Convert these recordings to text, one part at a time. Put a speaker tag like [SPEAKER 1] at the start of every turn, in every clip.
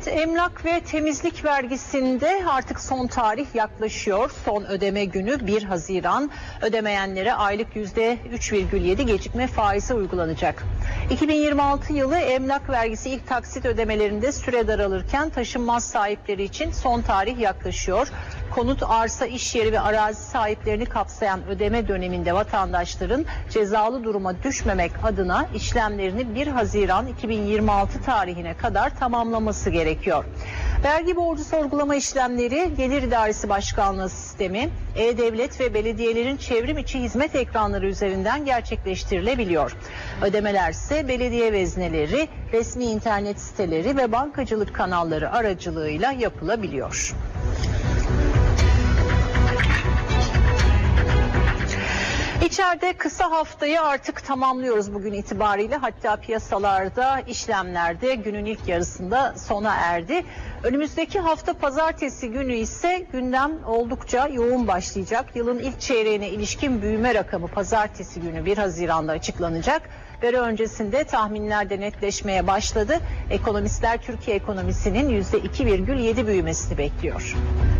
[SPEAKER 1] Evet, emlak ve temizlik vergisinde artık son tarih yaklaşıyor. Son ödeme günü 1 Haziran. Ödemeyenlere aylık %3,7 gecikme faizi uygulanacak. 2026 yılı emlak vergisi ilk taksit ödemelerinde süre daralırken taşınmaz sahipleri için son tarih yaklaşıyor. Konut, arsa, iş yeri ve arazi sahiplerini kapsayan ödeme döneminde vatandaşların cezalı duruma düşmemek adına işlemlerini 1 Haziran 2026 tarihine kadar tamamlaması gerekiyor. Vergi borcu sorgulama işlemleri Gelir İdaresi Başkanlığı sistemi, E-Devlet ve belediyelerin çevrim içi hizmet ekranları üzerinden gerçekleştirilebiliyor. Ödemeler ise belediye vezneleri, resmi internet siteleri ve bankacılık kanalları aracılığıyla yapılabiliyor. İçeride kısa haftayı artık tamamlıyoruz bugün itibariyle. Hatta piyasalarda, işlemlerde günün ilk yarısında sona erdi. Önümüzdeki hafta pazartesi günü ise gündem oldukça yoğun başlayacak. Yılın ilk çeyreğine ilişkin büyüme rakamı pazartesi günü 1 Haziran'da açıklanacak. Veri öncesinde tahminler de netleşmeye başladı. Ekonomistler Türkiye ekonomisinin %2,7 büyümesini bekliyor.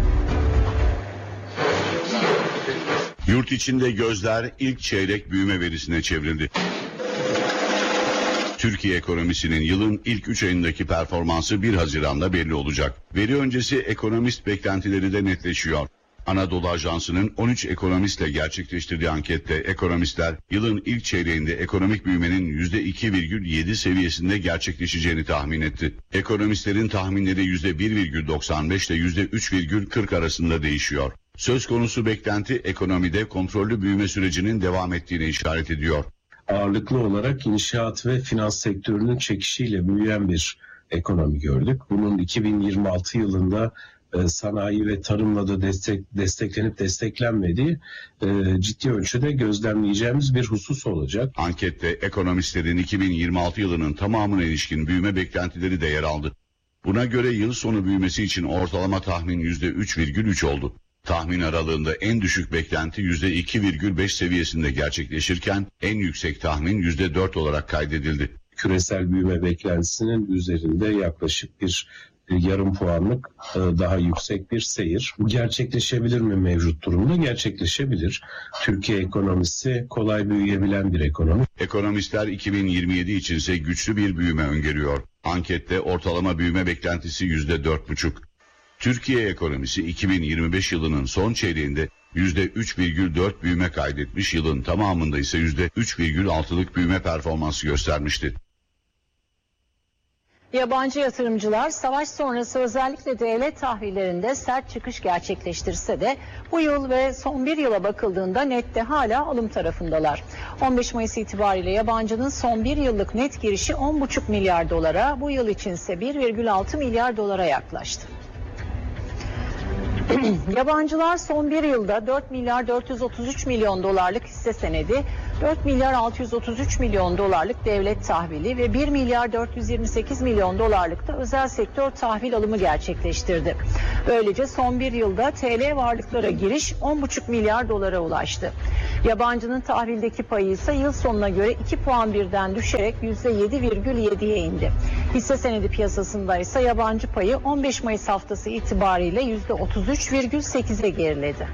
[SPEAKER 2] Yurt içinde gözler ilk çeyrek büyüme verisine çevrildi. Türkiye ekonomisinin yılın ilk 3 ayındaki performansı 1 Haziran'da belli olacak. Veri öncesi ekonomist beklentileri de netleşiyor. Anadolu Ajansı'nın 13 ekonomistle gerçekleştirdiği ankette ekonomistler yılın ilk çeyreğinde ekonomik büyümenin %2,7 seviyesinde gerçekleşeceğini tahmin etti. Ekonomistlerin tahminleri %1,95 ile %3,40 arasında değişiyor. Söz konusu beklenti ekonomide kontrollü büyüme sürecinin devam ettiğine işaret ediyor.
[SPEAKER 3] Ağırlıklı olarak inşaat ve finans sektörünün çekişiyle büyüyen bir ekonomi gördük. Bunun 2026 yılında sanayi ve tarımla da desteklenip desteklenmediği ciddi ölçüde gözlemleyeceğimiz bir husus olacak.
[SPEAKER 2] Ankette ekonomistlerin 2026 yılının tamamına ilişkin büyüme beklentileri de yer aldı. Buna göre yıl sonu büyümesi için ortalama tahmin %3,3 oldu. Tahmin aralığında en düşük beklenti %2,5 seviyesinde gerçekleşirken en yüksek tahmin %4 olarak kaydedildi.
[SPEAKER 3] Küresel büyüme beklentisinin üzerinde yaklaşık bir yarım puanlık daha yüksek bir seyir. Gerçekleşebilir mi mevcut durumda? Gerçekleşebilir. Türkiye ekonomisi kolay büyüyebilen bir ekonomi.
[SPEAKER 2] Ekonomistler 2027 içinse güçlü bir büyüme öngörüyor. Ankette ortalama büyüme beklentisi %4,5. Türkiye ekonomisi 2025 yılının son çeyreğinde %3,4 büyüme kaydetmiş, yılın tamamında ise %3,6'lık büyüme performansı göstermişti.
[SPEAKER 1] Yabancı yatırımcılar savaş sonrası özellikle devlet tahvillerinde sert çıkış gerçekleştirse de bu yıl ve son bir yıla bakıldığında nette hala alım tarafındalar. 15 Mayıs itibariyle yabancının son bir yıllık net girişi 10,5 milyar dolara, bu yıl içinse 1,6 milyar dolara yaklaştı. Yabancılar son bir yılda 4 milyar 433 milyon dolarlık hisse senedi, 4 milyar 633 milyon dolarlık devlet tahvili ve 1 milyar 428 milyon dolarlık da özel sektör tahvil alımı gerçekleştirdi. Böylece son bir yılda TL varlıklara giriş 10,5 milyar dolara ulaştı. Yabancının tahvildeki payı ise yıl sonuna göre 2 puan birden düşerek %7,7'ye indi. Hisse senedi piyasasında ise yabancı payı 15 Mayıs haftası itibariyle %33,8'e geriledi.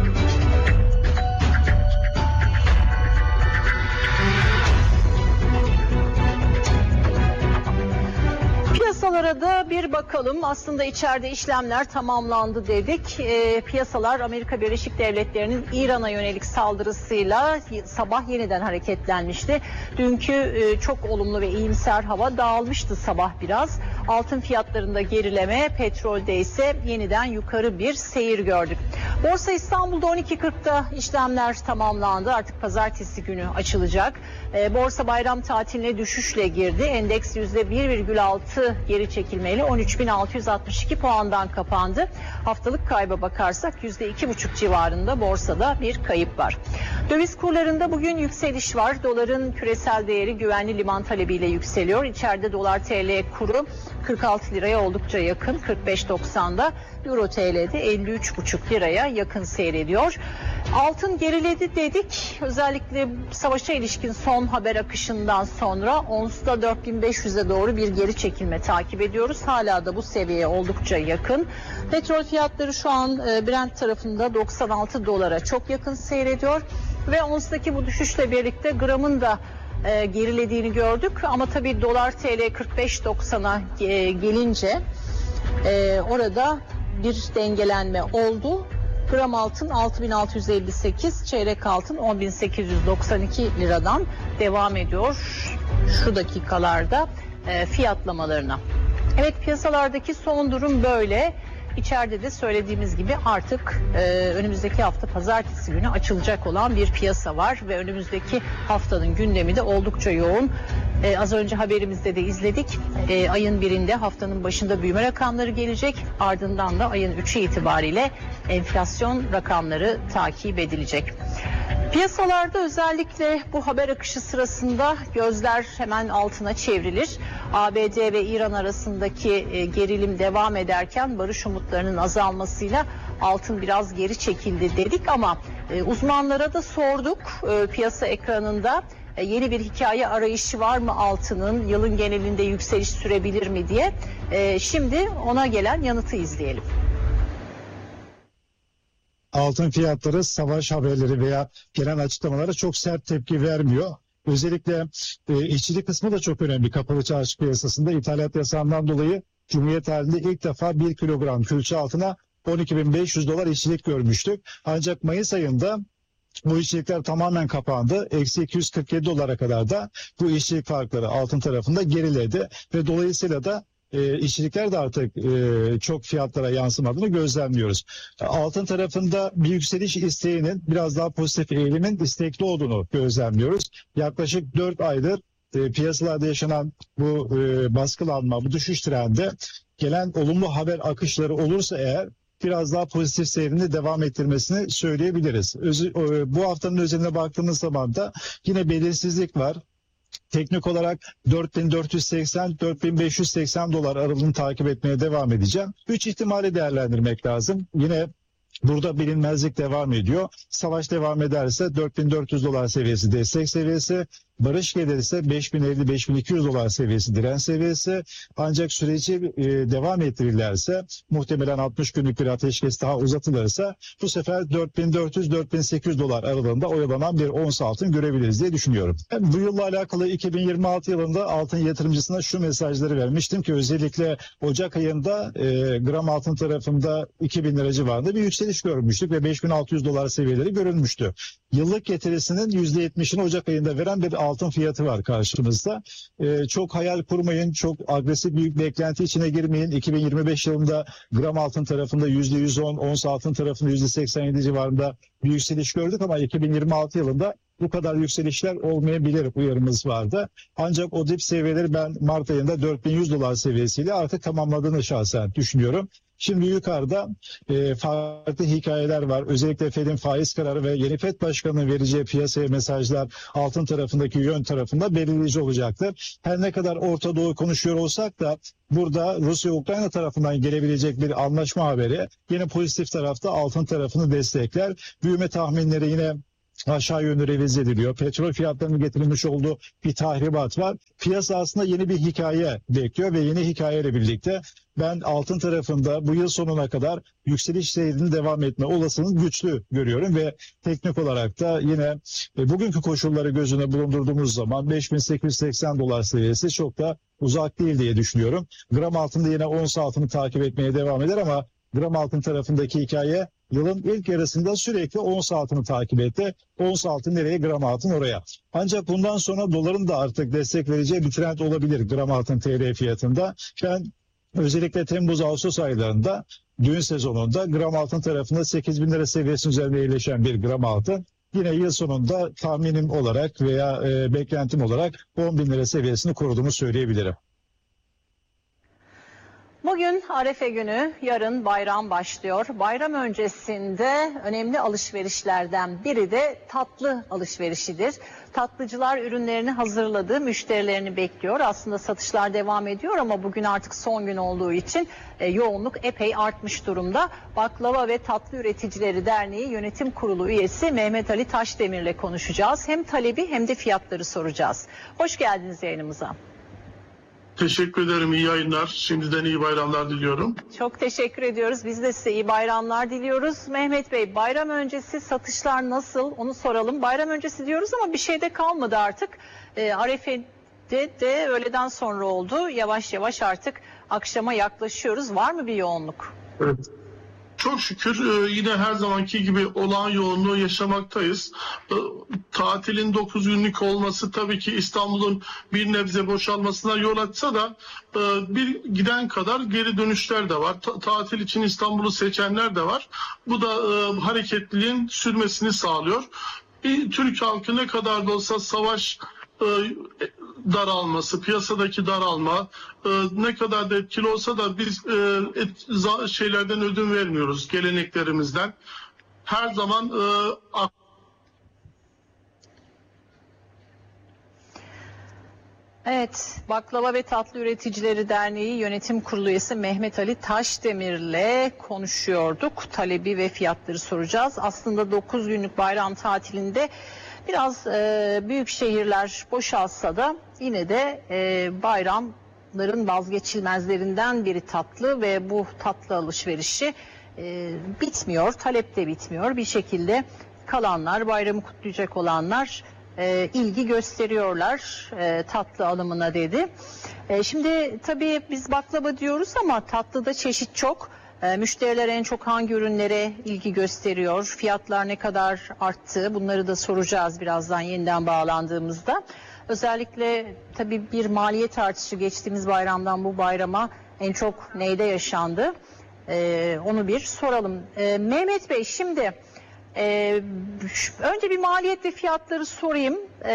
[SPEAKER 1] Piyasalara da bir bakalım. Aslında içeride işlemler tamamlandı dedik. Piyasalar Amerika Birleşik Devletleri'nin İran'a yönelik saldırısıyla sabah yeniden hareketlenmişti. Dünkü çok olumlu ve iyimser hava dağılmıştı sabah biraz. Altın fiyatlarında gerileme, petrolde ise yeniden yukarı bir seyir gördük. Borsa İstanbul'da 12.40'da işlemler tamamlandı. Artık pazartesi günü açılacak. Borsa bayram tatiline düşüşle girdi. Endeks %1,6 geri çekilmeyle 13.662 puandan kapandı. Haftalık kayba bakarsak %2,5 civarında borsada bir kayıp var. Döviz kurlarında bugün yükseliş var. Doların küresel değeri güvenli liman talebiyle yükseliyor. İçeride dolar TL kuru 46 liraya oldukça yakın. 45.90'da, Euro TL'de 53,5 liraya yakın seyrediyor. Altın geriledi dedik. Özellikle savaşa ilişkin son haber akışından sonra onsta 4.500'e doğru bir geri çekilme takip ediyoruz. Hala da bu seviyeye oldukça yakın. Petrol fiyatları şu an Brent tarafında 96 dolara çok yakın seyrediyor. Ve onstaki bu düşüşle birlikte gramın da gerilediğini gördük. Ama tabii dolar TL 45.90'a gelince orada bir dengelenme oldu. Gram altın 6.658, çeyrek altın 10.892 liradan devam ediyor şu dakikalarda fiyatlamalarına. Evet, piyasalardaki son durum böyle. İçeride de söylediğimiz gibi artık önümüzdeki hafta pazartesi günü açılacak olan bir piyasa var ve önümüzdeki haftanın gündemi de oldukça yoğun. Az önce haberimizde de izledik. Ayın 1'inde, haftanın başında büyüme rakamları gelecek. Ardından da ayın 3'ü itibariyle enflasyon rakamları takip edilecek. Piyasalarda özellikle bu haber akışı sırasında gözler hemen altına çevrilir. ABD ve İran arasındaki gerilim devam ederken barış umutlarının azalmasıyla altın biraz geri çekildi dedik ama uzmanlara da sorduk piyasa ekranında. Yeni bir hikaye arayışı var mı altının? Yılın genelinde yükseliş sürebilir mi diye. Şimdi ona gelen yanıtı izleyelim.
[SPEAKER 4] Altın fiyatları savaş haberleri veya gelen açıklamalara çok sert tepki vermiyor. Özellikle işçilik kısmı da çok önemli. Kapalı çarşı piyasasında ithalat yasağından dolayı Cumhuriyet tarihinde ilk defa 1 kilogram külçe altına 12.500 dolar işçilik görmüştük. Ancak Mayıs ayında bu işçilikler tamamen kapandı. Eksi 247 dolara kadar da bu işçilik farkları altın tarafında geriledi ve dolayısıyla da işçilikler de artık çok fiyatlara yansımadığını gözlemliyoruz. Altın tarafında bir yükseliş isteğinin biraz daha pozitif eğilimin istekli olduğunu gözlemliyoruz. Yaklaşık 4 aydır piyasalarda yaşanan bu baskılanma, bu düşüş trendi gelen olumlu haber akışları olursa eğer biraz daha pozitif seyrini devam ettirmesini söyleyebiliriz. Bu haftanın özeline baktığımız zaman da yine belirsizlik var. Teknik olarak 4.480-4.580 dolar aralığını takip etmeye devam edeceğim. 3 ihtimali değerlendirmek lazım. Yine burada bilinmezlik devam ediyor. Savaş devam ederse 4.400 dolar seviyesi destek seviyesi. Barış gelirse 5.050-5.200 dolar seviyesi direnç seviyesi. Ancak süreci devam ettirirlerse, muhtemelen 60 günlük bir ateşkes daha uzatılırsa bu sefer 4.400-4.800 dolar aralığında oyalanan bir ons altın görebiliriz diye düşünüyorum. Bu yılla alakalı 2026 yılında altın yatırımcısına şu mesajları vermiştim ki özellikle Ocak ayında gram altın tarafında 2.000 lira civarında bir yükseliş görmüştük ve 5.600 dolar seviyeleri görülmüştü. Yıllık getirisinin %70'ini Ocak ayında veren bir altın fiyatı var karşımızda. Çok hayal kurmayın, çok agresif büyük beklenti içine girmeyin. 2025 yılında gram altın tarafında %110, ons altın tarafında %87 civarında bir yükseliş gördük ama 2026 yılında bu kadar yükselişler olmayabilir uyarımız vardı. Ancak o dip seviyeleri ben Mart ayında 4.100 dolar seviyesiyle artık tamamladığını şahsen düşünüyorum. Şimdi yukarıda farklı hikayeler var. Özellikle Fed'in faiz kararı ve yeni Fed Başkanı'nın vereceği piyasaya mesajlar altın tarafındaki yön tarafında belirleyici olacaktır. Her ne kadar Orta Doğu konuşuyor olsak da burada Rusya-Ukrayna tarafından gelebilecek bir anlaşma haberi yine pozitif tarafta altın tarafını destekler. Büyüme tahminleri yine aşağı yönlü revize ediliyor. Petrol fiyatlarının getirilmiş olduğu bir tahribat var. Piyasa aslında yeni bir hikaye bekliyor ve yeni hikayeyle birlikte ben altın tarafında bu yıl sonuna kadar yükseliş seyrinin devam etme olasılığını güçlü görüyorum ve teknik olarak da yine bugünkü koşulları göz önüne bulundurduğumuz zaman 5.880 dolar seviyesi çok da uzak değil diye düşünüyorum. Gram altında yine ons altını takip etmeye devam eder ama gram altın tarafındaki hikaye yılın ilk yarısında sürekli ons altını takip etti. Ons altın nereye, gram altın oraya. Ancak bundan sonra doların da artık destek vereceği bir trend olabilir gram altın TL fiyatında. Ben özellikle Temmuz-Ağustos aylarında düğün sezonunda gram altın tarafında 8.000 lira seviyesinin üzerinde yerleşen bir gram altın yine yıl sonunda tahminim olarak veya beklentim olarak 10.000 lira seviyesini koruduğumu söyleyebilirim.
[SPEAKER 1] Bugün Arefe günü, yarın bayram başlıyor. Bayram öncesinde önemli alışverişlerden biri de tatlı alışverişidir. Tatlıcılar ürünlerini hazırladı, müşterilerini bekliyor. Aslında satışlar devam ediyor ama bugün artık son gün olduğu için yoğunluk epey artmış durumda. Baklava ve Tatlı Üreticileri Derneği Yönetim Kurulu üyesi Mehmet Ali Taşdemir'le konuşacağız. Hem talebi hem de fiyatları soracağız. Hoş geldiniz yayınımıza.
[SPEAKER 5] Teşekkür ederim. İyi yayınlar. Şimdiden iyi bayramlar diliyorum.
[SPEAKER 1] Çok teşekkür ediyoruz. Biz de size iyi bayramlar diliyoruz. Mehmet Bey, bayram öncesi satışlar nasıl? Onu soralım. Bayram öncesi diyoruz ama bir şey de kalmadı artık. Arefe'de de öğleden sonra oldu. Yavaş yavaş artık akşama yaklaşıyoruz. Var mı bir yoğunluk?
[SPEAKER 5] Evet. Çok şükür yine her zamanki gibi olağan yoğunluğu yaşamaktayız. Tatilin 9 günlük olması tabii ki İstanbul'un bir nebze boşalmasına yol açsa da bir giden kadar geri dönüşler de var. Tatil için İstanbul'u seçenler de var. Bu da hareketliliğin sürmesini sağlıyor. Türk halkı ne kadar da olsa savaş daralması, piyasadaki daralma ne kadar da etkili olsa da biz şeylerden ödün vermiyoruz, geleneklerimizden. Her zaman
[SPEAKER 1] Evet, Baklava ve Tatlı Üreticileri Derneği Yönetim Kurulu üyesi Mehmet Ali Taşdemir'le konuşuyorduk. Talebi ve fiyatları soracağız. Aslında 9 günlük bayram tatilinde biraz büyük şehirler boşalsa da yine de bayramların vazgeçilmezlerinden biri tatlı ve bu tatlı alışverişi bitmiyor, talep de bitmiyor. Bir şekilde kalanlar, bayramı kutlayacak olanlar ilgi gösteriyorlar tatlı alımına dedi. Şimdi tabii biz baklava diyoruz ama tatlıda çeşit çok. Müşteriler en çok hangi ürünlere ilgi gösteriyor? Fiyatlar ne kadar arttı? Bunları da soracağız birazdan yeniden bağlandığımızda. Özellikle tabii bir maliyet artışı geçtiğimiz bayramdan bu bayrama en çok neyde yaşandı? Onu bir soralım. Mehmet Bey, şimdi önce bir maliyet ve fiyatları sorayım.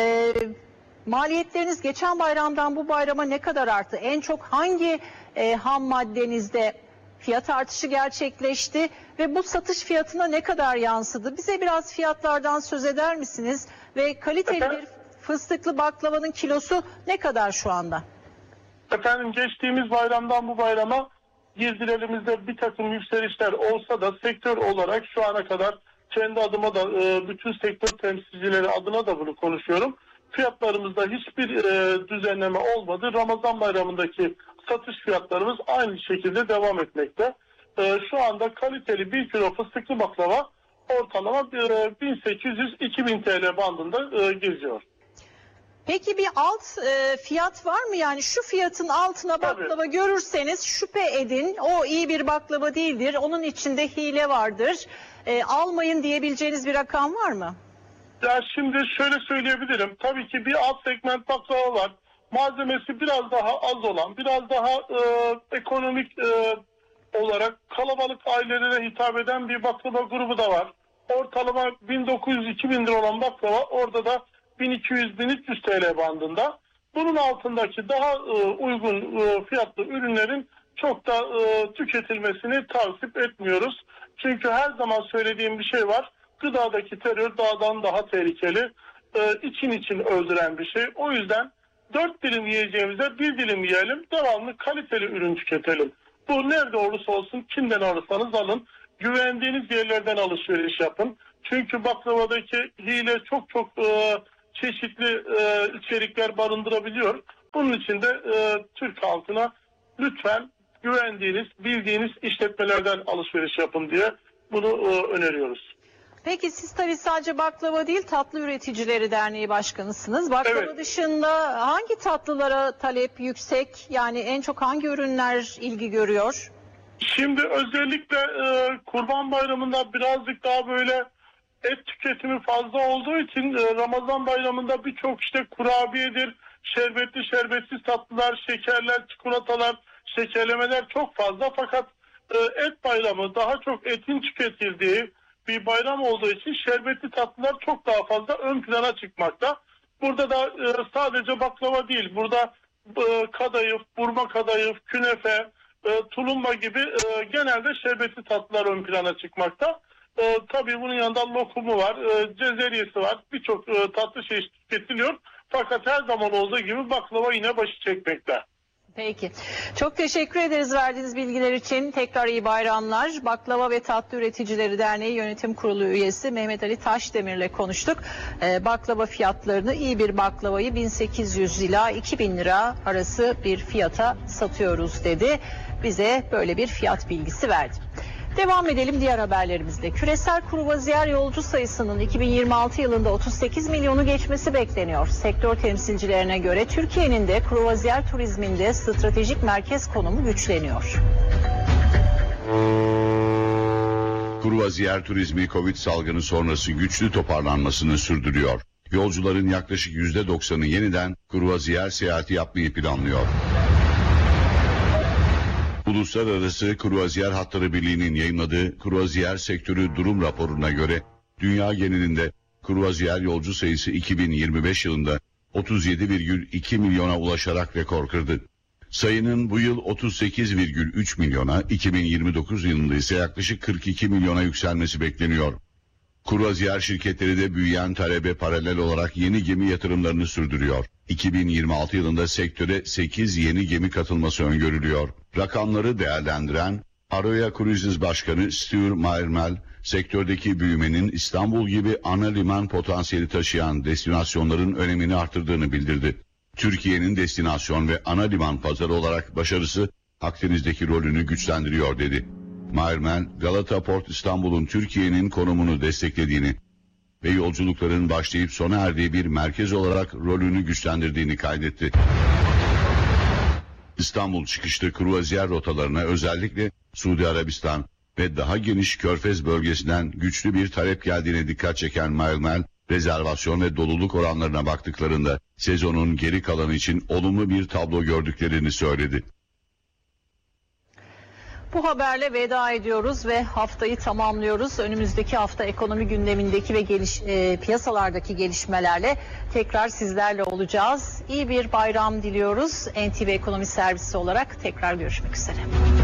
[SPEAKER 1] Maliyetleriniz geçen bayramdan bu bayrama ne kadar arttı? En çok hangi ham maddenizde fiyat artışı gerçekleşti ve bu satış fiyatına ne kadar yansıdı? Bize biraz fiyatlardan söz eder misiniz? Ve kaliteli bir fıstıklı baklavanın kilosu ne kadar şu anda?
[SPEAKER 5] efendim geçtiğimiz bayramdan bu bayrama girdilerimizde bir takım yükselişler olsa da sektör olarak şu ana kadar kendi adıma da bütün sektör temsilcileri adına da bunu konuşuyorum. Fiyatlarımızda hiçbir düzenleme olmadı. Ramazan bayramındaki satış fiyatlarımız aynı şekilde devam etmekte. Şu anda kaliteli 1 kilo fıstıklı baklava ortalama 1800-2000 TL bandında geziyor.
[SPEAKER 1] Peki bir alt fiyat var mı? Yani şu fiyatın altına baklava görürseniz şüphe edin. O iyi bir baklava değildir. Onun içinde hile vardır. Almayın diyebileceğiniz bir rakam var mı?
[SPEAKER 5] Ya şimdi şöyle söyleyebilirim. Tabii ki bir alt segment baklava var. Malzemesi biraz daha az olan, biraz daha ekonomik olarak kalabalık ailelere hitap eden bir baklava grubu da var. Ortalama 1900-2000 lira olan baklava orada da 1200-1300 TL bandında. Bunun altındaki daha uygun fiyatlı ürünlerin çok da tüketilmesini tavsiye etmiyoruz. Çünkü her zaman söylediğim bir şey var. Gıdadaki terör dağdan daha tehlikeli. için öldüren bir şey. O yüzden 4 dilim yiyeceğimize 1 dilim yiyelim. Devamlı kaliteli ürün tüketelim. Bu nerede olursa olsun, kimden alırsanız alın. Güvendiğiniz yerlerden alışveriş yapın. Çünkü baklavadaki hile çok çeşitli içerikler barındırabiliyor. Bunun için de Türk halkına lütfen güvendiğiniz, bildiğiniz işletmelerden alışveriş yapın diye bunu öneriyoruz.
[SPEAKER 1] Peki siz tabii sadece baklava değil, Tatlı Üreticileri Derneği Başkanısınız. Baklava dışında hangi tatlılara talep yüksek? Yani en çok hangi ürünler ilgi görüyor?
[SPEAKER 5] Şimdi özellikle Kurban Bayramı'nda birazcık daha böyle et tüketimi fazla olduğu için Ramazan Bayramı'nda birçok işte kurabiyedir, şerbetli şerbetsiz tatlılar, şekerler, çikolatalar, şekerlemeler çok fazla. Fakat et bayramı daha çok etin tüketildiği bir bayram olduğu için şerbetli tatlılar çok daha fazla ön plana çıkmakta. Burada da sadece baklava değil, burada kadayıf, burma kadayıf, künefe, tulumba gibi genelde şerbetli tatlılar ön plana çıkmakta. Tabii bunun yanında lokumu var, cezeriyesi var, birçok tatlı şey tüketiliyor. Fakat her zaman olduğu gibi baklava yine başı çekmekte.
[SPEAKER 1] Peki. Çok teşekkür ederiz verdiğiniz bilgiler için. Tekrar iyi bayramlar. Baklava ve Tatlı Üreticileri Derneği Yönetim Kurulu üyesi Mehmet Ali Taşdemir'le konuştuk. Baklava fiyatlarını, iyi bir baklavayı 1800 ila 2000 lira arası bir fiyata satıyoruz dedi. Bize böyle bir fiyat bilgisi verdi. Devam edelim diğer haberlerimizle. Küresel kruvaziyer yolcu sayısının 2026 yılında 38 milyonu geçmesi bekleniyor. Sektör temsilcilerine göre Türkiye'nin de kruvaziyer turizminde stratejik merkez konumu güçleniyor.
[SPEAKER 2] Kruvaziyer turizmi Covid salgını sonrası güçlü toparlanmasını sürdürüyor. Yolcuların yaklaşık %90'ı yeniden kruvaziyer seyahati yapmayı planlıyor. Uluslararası Kruvaziyer Hatları Birliği'nin yayınladığı Kruvaziyer Sektörü Durum Raporu'na göre dünya genelinde kruvaziyer yolcu sayısı 2025 yılında 37,2 milyona ulaşarak rekor kırdı. Sayının bu yıl 38,3 milyona, 2029 yılında ise yaklaşık 42 milyona yükselmesi bekleniyor. Kruvaziyer şirketleri de büyüyen talebe paralel olarak yeni gemi yatırımlarını sürdürüyor. 2026 yılında sektöre 8 yeni gemi katılması öngörülüyor. Rakamları değerlendiren Aroya Cruises Başkanı Stuart Meyermel, sektördeki büyümenin İstanbul gibi ana liman potansiyeli taşıyan destinasyonların önemini artırdığını bildirdi. Türkiye'nin destinasyon ve ana liman pazarı olarak başarısı Akdeniz'deki rolünü güçlendiriyor dedi. Meyermel, Galata Port İstanbul'un Türkiye'nin konumunu desteklediğini ve yolculukların başlayıp sona erdiği bir merkez olarak rolünü güçlendirdiğini kaydetti. İstanbul çıkışlı kruvaziyer rotalarına özellikle Suudi Arabistan ve daha geniş Körfez bölgesinden güçlü bir talep geldiğine dikkat çeken Meyermel, rezervasyon ve doluluk oranlarına baktıklarında sezonun geri kalanı için olumlu bir tablo gördüklerini söyledi.
[SPEAKER 1] Bu haberle veda ediyoruz ve haftayı tamamlıyoruz. Önümüzdeki hafta ekonomi gündemindeki ve piyasalardaki gelişmelerle tekrar sizlerle olacağız. İyi bir bayram diliyoruz. NTV Ekonomi Servisi olarak tekrar görüşmek üzere.